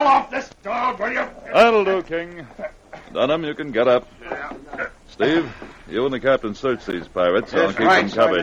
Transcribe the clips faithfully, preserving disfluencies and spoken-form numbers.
off this dog, will you? That'll do, King. Dunham, you can get up. Steve, you and the captain search these pirates. I'll keep right, them covered.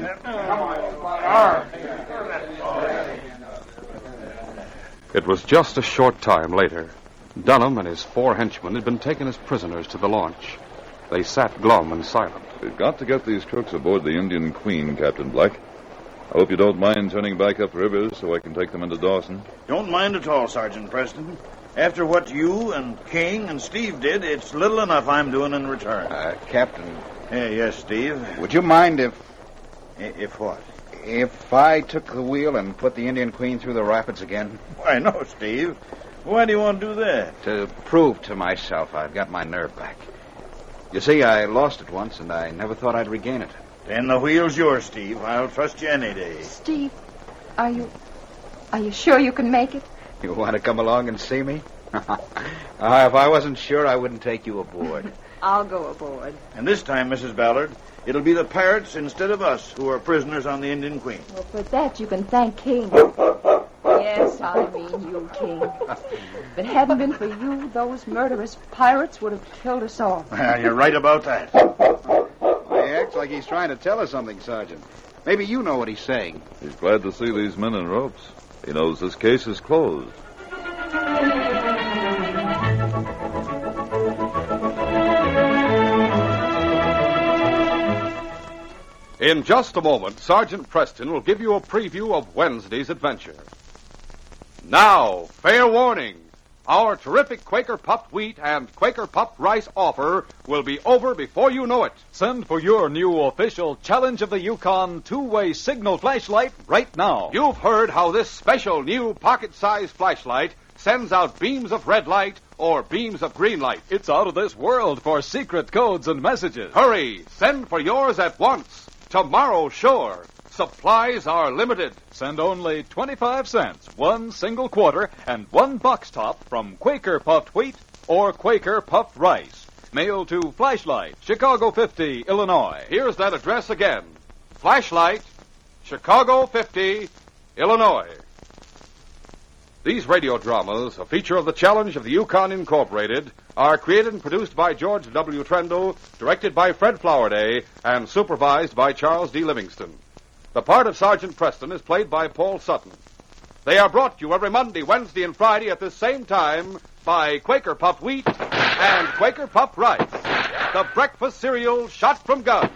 It was just a short time later. Dunham and his four henchmen had been taken as prisoners to the launch. They sat glum and silent. We've got to get these crooks aboard the Indian Queen, Captain Black. I hope you don't mind turning back up river so I can take them into Dawson. Don't mind at all, Sergeant Preston. After what you and King and Steve did, it's little enough I'm doing in return. Uh, Captain. Yeah, yes, Steve. Would you mind if... If what? If I took the wheel and put the Indian Queen through the rapids again? Why, no, Steve. Why do you want to do that? To prove to myself I've got my nerve back. You see, I lost it once, and I never thought I'd regain it. Then the wheel's yours, Steve. I'll trust you any day. Steve, are you... Are you sure you can make it? You want to come along and see me? uh, if I wasn't sure, I wouldn't take you aboard. I'll go aboard. And this time, Missus Ballard, it'll be the pirates instead of us who are prisoners on the Indian Queen. Well, for that, you can thank King. Yes, I mean you, King. If it hadn't been for you, those murderous pirates would have killed us all. Well, you're right about that. He acts like he's trying to tell us something, Sergeant. Maybe you know what he's saying. He's glad to see these men in ropes. He knows this case is closed. In just a moment, Sergeant Preston will give you a preview of Wednesday's adventure. Now, fair warning. Our terrific Quaker Puffed Wheat and Quaker Puffed Rice offer will be over before you know it. Send for your new official Challenge of the Yukon two-way signal flashlight right now. You've heard how this special new pocket-sized flashlight sends out beams of red light or beams of green light. It's out of this world for secret codes and messages. Hurry, send for yours at once. Tomorrow, sure. Supplies are limited. Send only twenty-five cents, one single quarter, and one box top from Quaker Puffed Wheat or Quaker Puffed Rice. Mail to Flashlight, Chicago fifty, Illinois. Here's that address again. Flashlight, Chicago fifty, Illinois. These radio dramas, a feature of the Challenge of the Yukon Incorporated, are created and produced by George W. Trendle, directed by Fred Flowerday, and supervised by Charles D. Livingston. The part of Sergeant Preston is played by Paul Sutton. They are brought to you every Monday, Wednesday, and Friday at this same time by Quaker Puffed Wheat and Quaker Puffed Rice, the breakfast cereal shot from guns.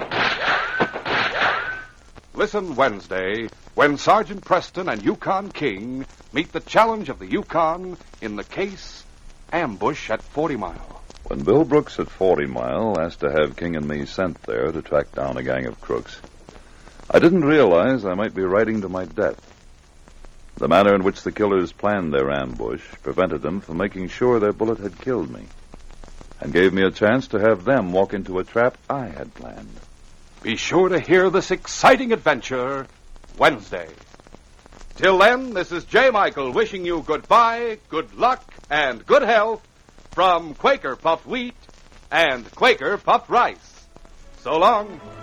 Listen Wednesday when Sergeant Preston and Yukon King meet the Challenge of the Yukon in the case Ambush at Forty Mile. When Bill Brooks at Forty Mile asked to have King and me sent there to track down a gang of crooks, I didn't realize I might be riding to my death. The manner in which the killers planned their ambush prevented them from making sure their bullet had killed me, and gave me a chance to have them walk into a trap I had planned. Be sure to hear this exciting adventure Wednesday. Till then, this is J. Michael wishing you goodbye, good luck, and good health from Quaker Puffed Wheat and Quaker Puffed Rice. So long.